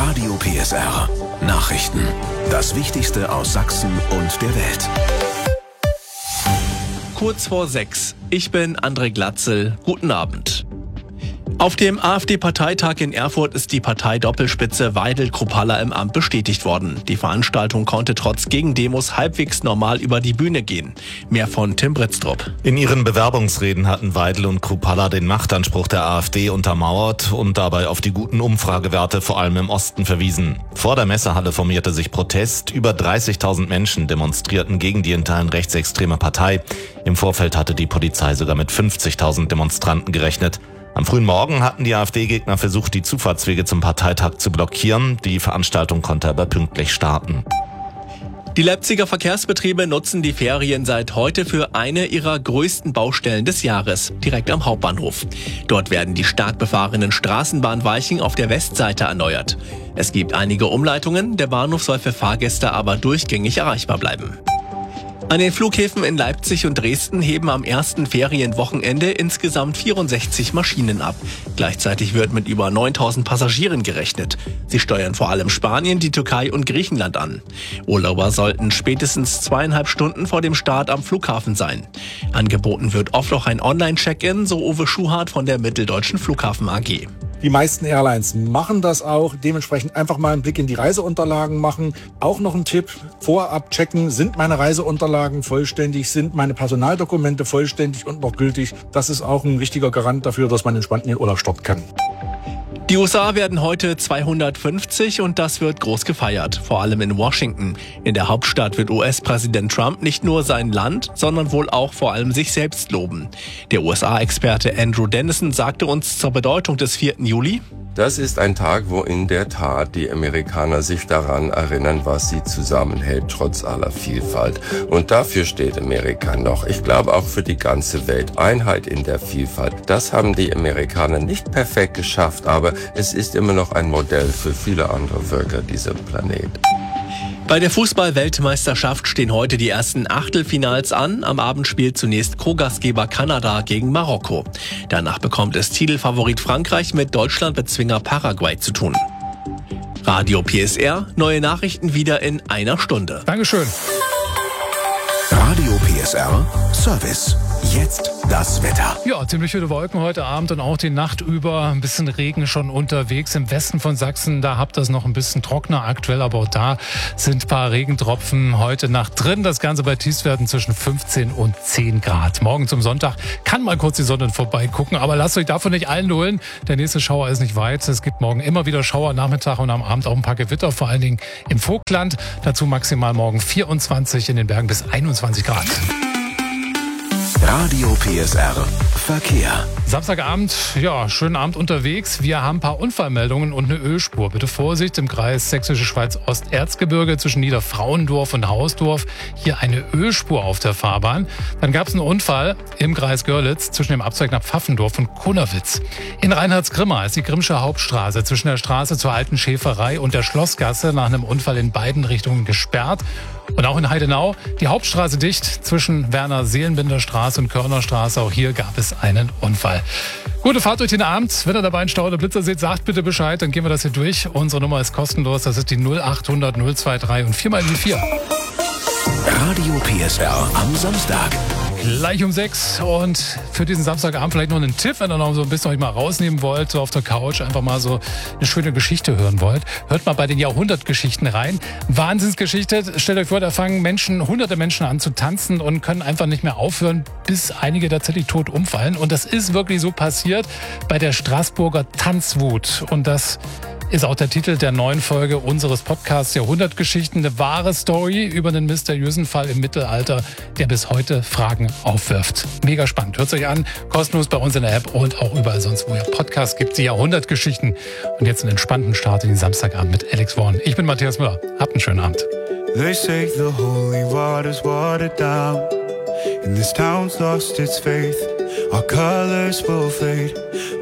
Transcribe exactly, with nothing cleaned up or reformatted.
Radio P S R. Nachrichten. Das Wichtigste aus Sachsen und der Welt. Kurz vor sechs. Ich bin André Glatzel. Guten Abend. Auf dem AfD-Parteitag in Erfurt ist die Parteidoppelspitze Weidel-Kruppalla im Amt bestätigt worden. Die Veranstaltung konnte trotz Gegendemos halbwegs normal über die Bühne gehen. Mehr von Tim Britztrup. In ihren Bewerbungsreden hatten Weidel und Kruppalla den Machtanspruch der AfD untermauert und dabei auf die guten Umfragewerte vor allem im Osten verwiesen. Vor der Messehalle formierte sich Protest. Über dreißigtausend Menschen demonstrierten gegen die in Teilen rechtsextreme Partei. Im Vorfeld hatte die Polizei sogar mit fünfzigtausend Demonstranten gerechnet. Am frühen Morgen hatten die AfD-Gegner versucht, die Zufahrtswege zum Parteitag zu blockieren. Die Veranstaltung konnte aber pünktlich starten. Die Leipziger Verkehrsbetriebe nutzen die Ferien seit heute für eine ihrer größten Baustellen des Jahres, direkt am Hauptbahnhof. Dort werden die stark befahrenen Straßenbahnweichen auf der Westseite erneuert. Es gibt einige Umleitungen, der Bahnhof soll für Fahrgäste aber durchgängig erreichbar bleiben. An den Flughäfen in Leipzig und Dresden heben am ersten Ferienwochenende insgesamt vierundsechzig Maschinen ab. Gleichzeitig wird mit über neuntausend Passagieren gerechnet. Sie steuern vor allem Spanien, die Türkei und Griechenland an. Urlauber sollten spätestens zweieinhalb Stunden vor dem Start am Flughafen sein. Angeboten wird oft auch ein Online-Check-in, so Uwe Schuhart von der Mitteldeutschen Flughafen A G. Die meisten Airlines machen das auch. Dementsprechend einfach mal einen Blick in die Reiseunterlagen machen. Auch noch ein Tipp, vorab checken, sind meine Reiseunterlagen vollständig, sind meine Personaldokumente vollständig und noch gültig. Das ist auch ein wichtiger Garant dafür, dass man entspannt in den Urlaub starten kann. Die U S A werden heute zweihundertfünfzig und das wird groß gefeiert, vor allem in Washington. In der Hauptstadt wird U S-Präsident Trump nicht nur sein Land, sondern wohl auch vor allem sich selbst loben. Der U S A-Experte Andrew Dennison sagte uns zur Bedeutung des vierten Juli: Das ist ein Tag, wo in der Tat die Amerikaner sich daran erinnern, was sie zusammenhält, trotz aller Vielfalt. Und dafür steht Amerika noch. Ich glaube auch für die ganze Welt. Einheit in der Vielfalt. Das haben die Amerikaner nicht perfekt geschafft, aber es ist immer noch ein Modell für viele andere Völker dieser Planet. Bei der Fußball-Weltmeisterschaft stehen heute die ersten Achtelfinals an. Am Abend spielt zunächst Co-Gastgeber Kanada gegen Marokko. Danach bekommt es Titelfavorit Frankreich mit Deutschlandbezwinger Paraguay zu tun. Radio P S R, neue Nachrichten wieder in einer Stunde. Dankeschön. Radio P S R Service. Jetzt das Wetter. Ja, ziemlich viele Wolken heute Abend und auch die Nacht über. Ein bisschen Regen schon unterwegs. Im Westen von Sachsen, da habt ihr es noch ein bisschen trockener aktuell, aber auch da sind ein paar Regentropfen heute Nacht drin. Das Ganze bei Tiefstwerten zwischen fünfzehn und zehn Grad. Morgen zum Sonntag kann mal kurz die Sonne vorbeigucken, aber lasst euch davon nicht einlullen. Der nächste Schauer ist nicht weit. Es gibt morgen immer wieder Schauer, Nachmittag und am Abend auch ein paar Gewitter, vor allen Dingen im Vogtland. Dazu maximal morgen vierundzwanzig, in den Bergen bis einundzwanzig Grad. Radio P S R Verkehr. Samstagabend, ja, schönen Abend unterwegs. Wir haben ein paar Unfallmeldungen und eine Ölspur. Bitte Vorsicht im Kreis Sächsische Schweiz Osterzgebirge zwischen Niederfrauendorf und Hausdorf. Hier eine Ölspur auf der Fahrbahn. Dann gab es einen Unfall im Kreis Görlitz zwischen dem Abzweig nach Pfaffendorf und Konnerwitz. In Reinhardsgrimma ist die Grimmsche Hauptstraße zwischen der Straße zur Alten Schäferei und der Schlossgasse nach einem Unfall in beiden Richtungen gesperrt. Und auch in Heidenau die Hauptstraße dicht zwischen Werner-Seelenbinder-Straße und Körnerstraße. Auch hier gab es einen Unfall. Gute Fahrt durch den Abend. Wenn ihr dabei einen Stau oder Blitzer seht, sagt bitte Bescheid, dann gehen wir das hier durch. Unsere Nummer ist kostenlos. Das ist die null acht hundert null zwei drei und vier mal die vier. Radio P S R am Samstag. Gleich um sechs und für diesen Samstagabend vielleicht noch einen Tipp, wenn ihr noch so ein bisschen euch mal rausnehmen wollt, so auf der Couch einfach mal so eine schöne Geschichte hören wollt. Hört mal bei den Jahrhundertgeschichten rein. Wahnsinnsgeschichte. Stellt euch vor, da fangen Menschen, hunderte Menschen an zu tanzen und können einfach nicht mehr aufhören, bis einige tatsächlich tot umfallen. Und das ist wirklich so passiert bei der Straßburger Tanzwut. Und das ist auch der Titel der neuen Folge unseres Podcasts Jahrhundertgeschichten. Eine wahre Story über einen mysteriösen Fall im Mittelalter, der bis heute Fragen aufwirft. Mega spannend. Hört es euch an. Kostenlos bei uns in der App und auch überall sonst, wo ihr Podcasts gibt. Die Jahrhundertgeschichten. Und jetzt einen entspannten Start in den Samstagabend mit Alex Warren. Ich bin Matthias Müller. Habt einen schönen Abend. They say the holy water's watered down and this town's lost its faith. Our colors will fade.